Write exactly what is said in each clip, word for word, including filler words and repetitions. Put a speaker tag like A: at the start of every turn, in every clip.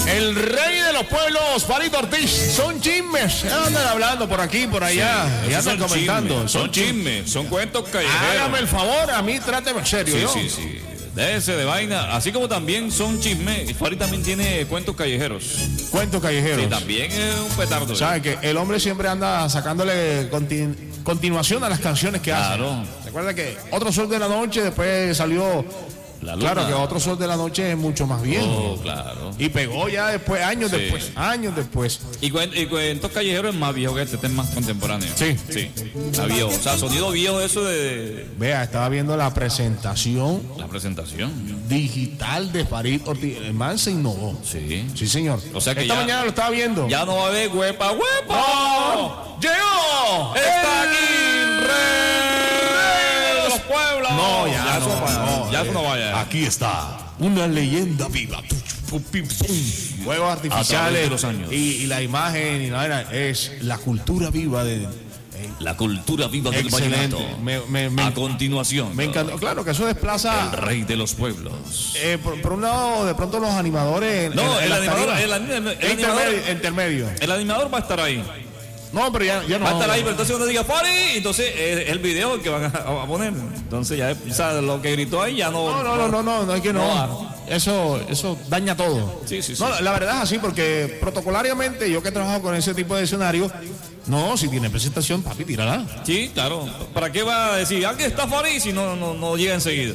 A: El rey de los pueblos, Farid Ortiz. Son chismes. Andan hablando por aquí, por allá.
B: Sí,
A: y andan
B: son
A: comentando.
B: Chismes, son chismes, son cuentos callejeros.
A: Hágame el favor, a mí tráteme serio.
B: Sí,
A: ¿yo?
B: sí, sí. Déjese de vaina. Así como también son chismes. Farid también tiene cuentos callejeros.
A: Cuentos callejeros.
B: Sí, también es un petardo.
A: ¿Sabe que el hombre siempre anda sacándole continu continuación a las canciones que hace?
B: Claro.
A: Recuerda que Otro Sol de la Noche después salió.
B: La luna.
A: Claro que Otro Sol de la Noche es mucho más viejo.
B: Oh, claro.
A: Y pegó ya después, años
B: Sí.
A: después, años después.
B: Y, cuen- y cuentos callejeros es más viejo que este, este es más contemporáneo.
A: Sí.
B: Sí. Está viejo. O sea, sonido viejo eso de
A: Vea, estaba viendo la presentación
B: la presentación.
A: digital de Farid Ortiz. El man se innovó.
B: Sí.
A: Sí, señor.
B: O sea que
A: Esta
B: ya-
A: mañana lo estaba viendo.
B: Ya no va a haber huepa, huepa.
A: ¡Oh! ¡Llegó!
B: Está
A: el
B: aquí, rey de los pueblos.
A: No, ya,
B: ya
A: no,
B: eso, pa-
A: no,
B: ya eso no vaya.
A: Aquí está una leyenda viva. Fuegos artificiales
B: A través de los años.
A: Y, y la imagen y la vaina es la cultura viva de.
B: La cultura viva del
A: Excelente.
B: vallenato.
A: Me, me, me,
B: A continuación,
A: me encantó. Claro que eso desplaza.
B: el rey de los pueblos.
A: Eh, por, por un lado, de pronto los animadores. en-
B: No,
A: en- en
B: el
A: las
B: animador,
A: tarimas.
B: el, anim- el
A: Intermedio,
B: animador,
A: intermedio.
B: el animador va a estar ahí.
A: No, pero ya, ya no.
B: Va a estar ahí, pero entonces uno diga Fari, entonces eh, el video que van a, a poner. Entonces ya, o sea, lo que gritó ahí ya no.
A: No, no, no, no, no, no es que no.
B: No.
A: Eso, eso daña todo.
B: Sí, sí, sí.
A: No, la, la verdad es así, porque protocolariamente, yo que he trabajado con ese tipo de escenario, no, si tiene presentación, papi, tírala.
B: Sí, claro. ¿Para qué va a decir, aquí está Fari si no, no, no llega enseguida?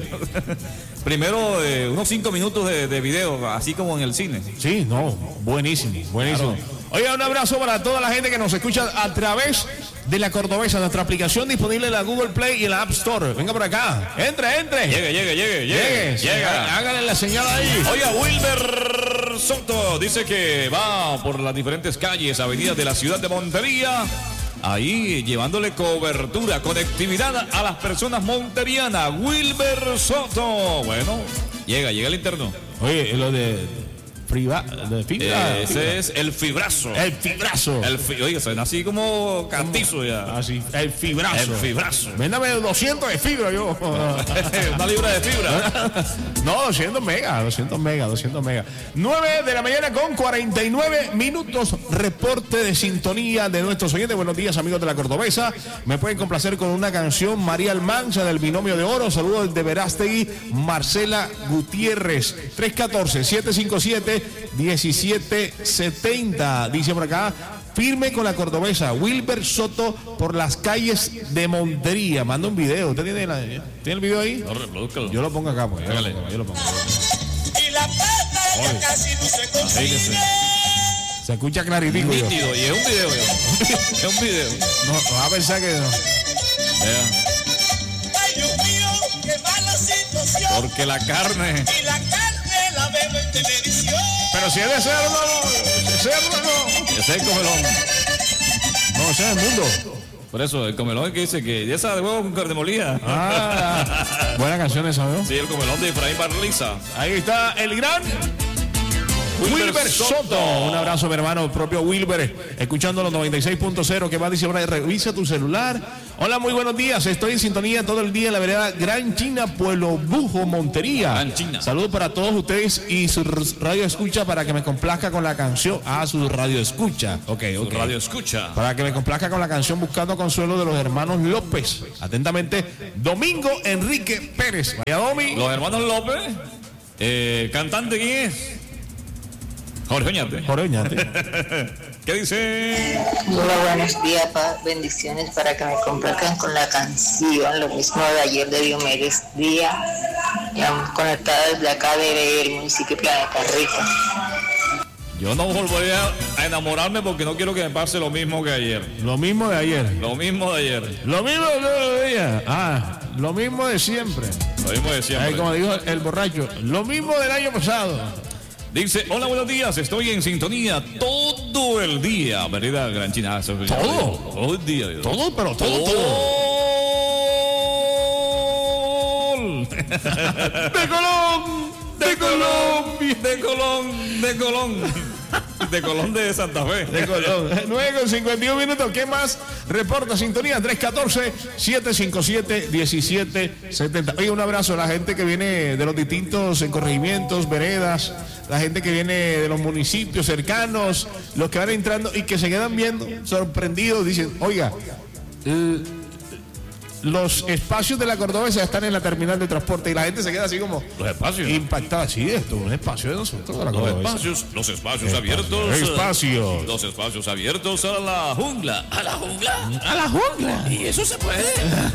B: Primero eh, unos cinco minutos de, de video, así como en el cine.
A: Sí, no, buenísimo, buenísimo. Oiga, un abrazo para toda la gente que nos escucha a través de La Cordobesa, nuestra aplicación disponible en la Google Play y en la App Store. Venga por acá, entre, entre.
B: Llegue, llegue, llegue,
A: Llegue,
B: llegue. Llega.
A: háganle la señal ahí.
B: Oiga, Wilber Soto dice que va por las diferentes calles, avenidas de la ciudad de Montería, ahí llevándole cobertura, conectividad a las personas monterianas. Wilber Soto. Bueno, llega, llega el interno.
A: Oye, lo de Friba, de fibra.
B: Ese
A: fibra.
B: es el fibrazo.
A: El fibrazo.
B: El fi- Oiga, suena así como cantizo ya.
A: Así, el fibrazo.
B: El fibrazo.
A: Véndame doscientos de fibra yo.
B: Una libra de fibra.
A: No, doscientos megas, doscientos megas, doscientos megas. nueve de la mañana con cuarenta y nueve minutos. Reporte de sintonía de nuestros oyentes. Buenos días, amigos de La Cordobesa. Me pueden complacer con una canción. María Almanza del Binomio de Oro. Saludos de Verástegui. Marcela Gutiérrez. tres uno cuatro, siete cinco siete, uno siete siete cero. Dice por acá. Firme con La Cordobesa, Wilber Soto por las calles de Montería. Manda un video. ¿Usted tiene, la- tiene el video ahí?
B: No, reprodúzcalo.
A: Yo lo pongo acá, pues. Yo lo
B: Hágale.
A: pongo, yo lo pongo.
C: Y la plata ya casi no se consigue.
A: Se escucha claritico. yo.
B: Nítido, y es un video, yo. Es un video.
A: No, no va a pensar que no.
B: Vea,
C: Ay, Dios mío, qué mala situación.
B: porque la carne.
C: Y la carne la veo en televisión.
A: Pero si es de cerdo, no. De cerdo, no.
B: Ese es el comelón.
A: No, ese es el mundo.
B: Por eso, el comelón que dice que esa de huevo con carne molida.
A: Ah, buena canción esa, ¿no?
B: Sí, el comelón de Efraín Barliza.
A: Ahí está el gran
B: Wilber
A: Wilber Soto.
B: Soto.
A: Un abrazo, mi hermano, propio Wilber, escuchando los noventa y seis punto cero. ¿Qué más dice por ahí? Revisa tu celular. Hola, muy buenos días. Estoy en sintonía todo el día en la vereda Gran China, Pueblo Bujo, Montería.
B: Gran China.
A: Saludos para todos ustedes y su radio escucha para que me complazca con la canción. Ah, su radio escucha. Ok,
B: Su
A: ok.
B: radio escucha.
A: Para que me complazca con la canción Buscando Consuelo de los hermanos López. Atentamente, Domingo Enrique Pérez. Vaya, Domi.
B: Los hermanos López. Eh, ¿Cantante quién es? Jorge Oñate.
A: Jorge Oñate.
B: ¿Qué dice?
D: Hola, buenos días, pa- bendiciones para que me complazcan con la canción, lo mismo de ayer de Diomedes Díaz, ya conectada desde acá del municipio de Planeta Rica.
B: Yo no volveré a enamorarme porque no quiero que me pase lo mismo que ayer.
A: Lo mismo de ayer.
B: Lo mismo de ayer.
A: Lo mismo de los días. Ah, lo mismo de siempre.
B: Lo mismo de
A: Ahí,
B: siempre.
A: como dijo el borracho, lo mismo del año pasado.
B: Dice, hola, buenos días, estoy en sintonía todo el día. ¿Verdad, Gran China? Eso-
A: ¿Todo?
B: Todo el día. digo.
A: Todo, pero todo, todo.
B: Gol.
A: ¡De Colón! ¡De Colombia!
B: De Colón, de Colón. De Colón de Santa Fe.
A: De Colón. nueve con cincuenta y uno minutos. ¿Qué más? Reporta sintonía tres uno cuatro, siete cinco siete, uno siete siete cero. Oye, un abrazo a la gente que viene de los distintos corregimientos, veredas, la gente que viene de los municipios cercanos, los que van entrando y que se quedan viendo, sorprendidos, dicen, oiga, el, los espacios de la Cordobesa están en la terminal de transporte y la gente se queda así como
B: los espacios
A: impactada. Sí, esto es un espacio de nosotros, de la
B: los
A: Cordobesa.
B: espacios los espacios
A: Espacio.
B: abiertos
A: Espacios.
B: los espacios abiertos a la jungla a la jungla
A: A la jungla.
B: y eso se puede.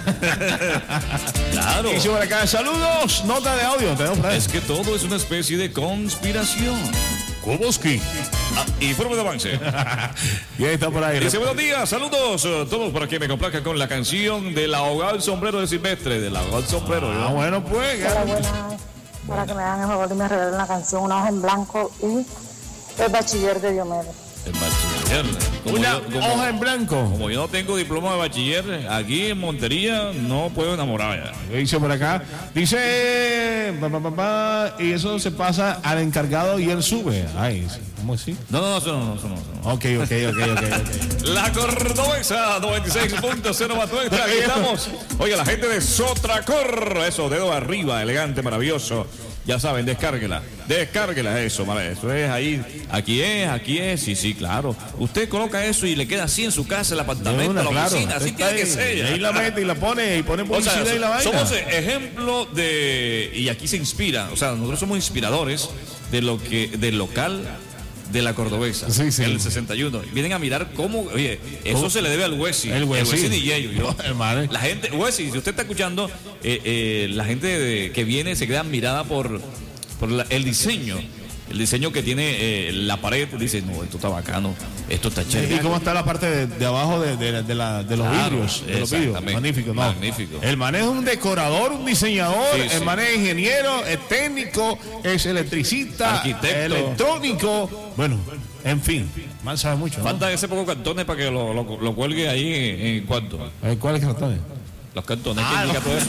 B: Claro,
A: Y por acá, saludos, nota de audio, tenemos por ahí.
B: es que todo es una especie de conspiración.
A: Kuboski.
B: Ah, informe de avance.
A: Y ahí está por ahí.
B: Dice, buenos días, saludos a todos para que me complazcan con la canción del ahogado el sombrero de Silvestre, del ahogado el sombrero.
A: Ah,
B: ¿no?
A: bueno, pues.
E: Hola, buenas. Para que me hagan el favor y me regalen la canción Una hoja en blanco y El bachiller de Diomedes.
B: El bachiller. Como
A: Una
B: yo- como-
A: hoja en blanco.
B: Como yo no tengo diploma de bachiller, aquí en Montería no puedo enamorar.
A: ¿Qué dice por acá? Dice. Pa, pa, pa, pa, y eso se pasa al encargado y él sube. Ay, ¿cómo así?
B: No, no, no, eso no, no, eso no, eso no.
A: Ok, ok, ok, ok. okay.
B: La Cordobesa noventa y seis punto cero más nuestra. Aquí estamos. Oye, la gente de Sotracor, eso, dedo arriba, elegante, maravilloso. Ya saben, descárguela, descárguela, eso, vale, eso es ahí, aquí es, aquí es, sí, sí, claro. Usted coloca eso y le queda así en su casa, el apartamento,
A: Una,
B: la
A: claro.
B: oficina, así
A: Está
B: tiene que
A: ahí,
B: ser.
A: y ahí la mete y la pone y pone
B: O
A: publicidad
B: sea,
A: y la vaina.
B: somos ejemplo de, y aquí se inspira, o sea, nosotros somos inspiradores de lo que, del local de la Cordobesa,
A: Sí, sí.
B: el sesenta y uno. Vienen a mirar cómo, oye, eso
A: ¿Cómo?
B: se le debe al Wesi,
A: El Wesi.
B: D J. Yo.
A: Hermano.
B: La gente, Wesi, si usted está escuchando, eh, eh, la gente de- que viene se queda admirada por, por la- el diseño. El diseño que tiene eh, la pared, dice, no, esto está bacano, esto está
A: ¿Y
B: chévere.
A: cómo está la parte de, de abajo de, de, de la- de los
B: Claro,
A: vidrios? De los vidrios.
B: exactamente.
A: Magnífico, ¿no?
B: Magnífico.
A: El man es un decorador, un diseñador,
B: Sí,
A: el
B: sí.
A: man es ingeniero, es técnico, es electricista,
B: Arquitecto.
A: electrónico. Bueno, en fin, man sabe mucho, ¿no?
B: Falta ese poco cartones para que lo, lo, lo cuelgue ahí en, en cuarto.
A: Eh, ¿Cuáles cartones?
B: Los cartones,
A: Ah,
B: ¿quién
A: no.
B: diga todo eso?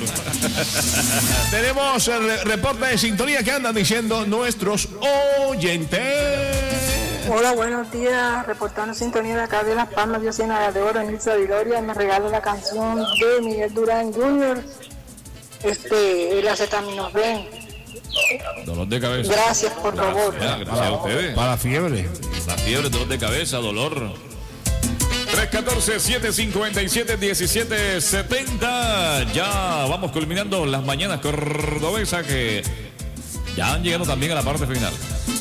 A: Tenemos el re- reporte de sintonía que andan diciendo nuestros oyentes.
E: Hola, buenos días. Reportando sintonía de acá de Las Palmas, Diocena de Oro, en Ilsa Viloria. Me regala la canción de Miguel Durán junior Este, el acetaminofén.
B: Dolor de cabeza.
E: Gracias, por favor.
B: Ya, gracias a ustedes.
A: Para la fiebre.
B: La fiebre, dolor de cabeza, dolor. tres uno cuatro, siete cinco siete, uno siete siete cero. Ya vamos culminando las mañanas cordobesas que ya han llegado también a la parte final.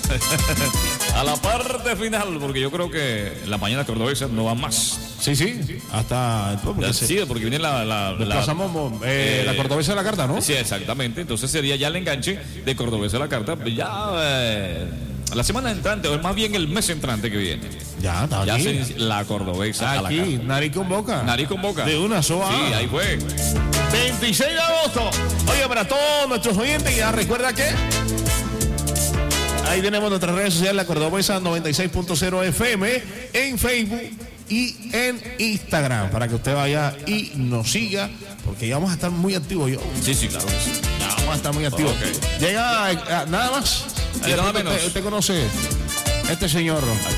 B: A la parte final, porque yo creo que las mañanas cordobesas no van más.
A: Sí, sí, hasta después, porque
B: Ya,
A: se-
B: sí, porque viene la, la, la-
A: desplazamos eh,
B: eh,
A: la cordobesa de la carta, ¿no?
B: Sí, exactamente. Entonces sería ya el enganche de Cordobesa a la carta. Ya eh, la semana entrante, o más bien el mes entrante que viene.
A: Ya, está
B: Ya
A: aquí.
B: se inicia la Cordobesa a la
A: Aquí,
B: carta.
A: nariz con boca.
B: Nariz con boca.
A: De una sola.
B: Sí, ahí fue.
A: veintiséis de agosto. Oye, para todos nuestros oyentes, ya recuerda que ahí tenemos nuestras redes sociales, la Cordobesa noventa y seis punto cero F M, en Facebook y en Instagram, para que usted vaya y nos siga, porque ya vamos a estar muy activos. Yo,
B: Sí, sí, claro que sí.
A: ya vamos a estar muy activos.
B: Ok.
A: Llega eh, nada más.
B: Y nada
A: ¿Usted-
B: menos.
A: ¿Usted conoce este señor?